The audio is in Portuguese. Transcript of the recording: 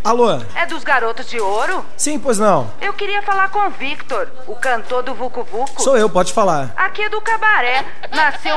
Alô? É dos Garotos de Ouro? Sim, pois não. Eu queria falar com o Victor, o cantor do Vucu Vucu. Sou eu, pode falar. Aqui é do Cabaré. Nasceu